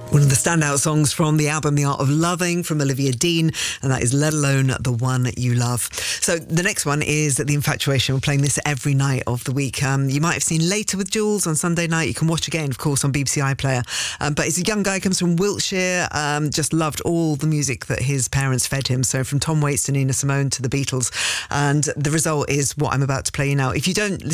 One of the standout songs from the album The Art of Loving from Olivia Dean, and that is Let Alone the One You Love. So the next one is The Infatuation. We're playing this every night of the week. You might have seen Later with Jules on Sunday night. You can watch again, of course, on BBC iPlayer. But he's a young guy, comes from Wiltshire, just loved all the music that his parents fed him. So from Tom Waits to Nina Simone to the Beatles. And the result is what I'm about to play you now. If you don't listen